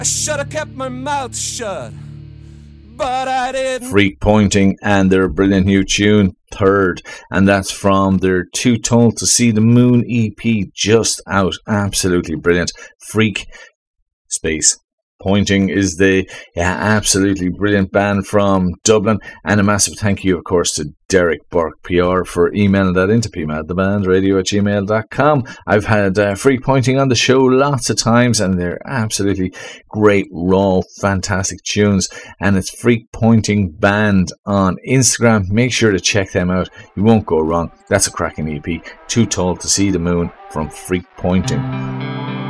I should have kept my mouth shut, but I didn't. Freak Pointing and their brilliant new tune, Third, and that's from their Too Tall to See the Moon EP, just out. Absolutely brilliant. Freak Space Pointing is the absolutely brilliant band from Dublin, and a massive thank you, of course, to Derek Burke PR for emailing that into pmadthebandradio@gmail.com. I've had Freak Pointing on the show lots of times, and they're absolutely great, raw, fantastic tunes, and it's Freak Pointing Band on Instagram. Make sure to check them out. You won't go wrong. That's a cracking EP. Too Tall to See the Moon from Freak Pointing.